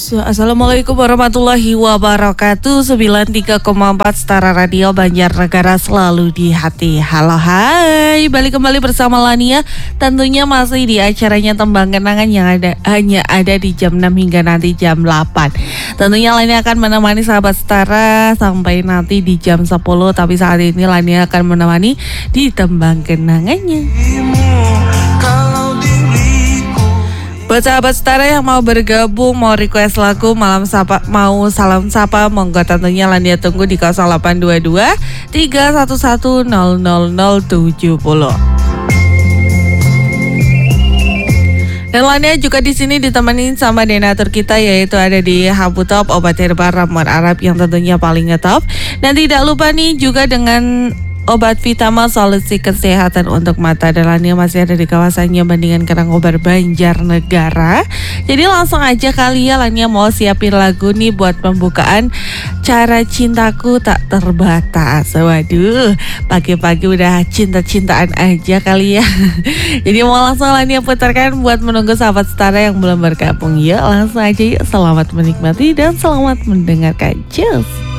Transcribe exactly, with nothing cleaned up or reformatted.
Assalamualaikum warahmatullahi wabarakatuh. sembilan puluh tiga koma empat Setara Radio Banjarnegara selalu di hati. Halo hai, balik kembali bersama Lania. Tentunya masih di acaranya Tembang Kenangan yang ada hanya ada di jam enam hingga nanti jam delapan. Tentunya Lania akan menemani sahabat Setara sampai nanti di jam sepuluh. Tapi saat ini Lania akan menemani di Tembang Kenangannya. Buat sahabat Setara yang mau bergabung, mau request lagu, malam sapa, mau salam sapa, monggo tentunya Lania tunggu di nol delapan dua dua tiga satu satu nol nol nol tujuh nol. Dan Lania juga di sini ditemenin sama donatur kita, yaitu ada di Habu Top, obat herbal ramuan Arab yang tentunya paling ngetop. Dan tidak lupa nih juga dengan obat Vitamal solusi kesehatan untuk mata. Dan Lania masih ada di kawasannya Bandingan Karangkobar Banjarnegara. Jadi langsung aja kali ya, Lania mau siapin lagu nih buat pembukaan Cara Cintaku Tak Terbatas. Waduh, pagi-pagi udah cinta-cintaan aja kali ya. Jadi mau langsung Lania putarkan buat menunggu sahabat Setara yang belum bergabung. Ya langsung aja yuk, selamat menikmati dan selamat mendengarkan. Cheers.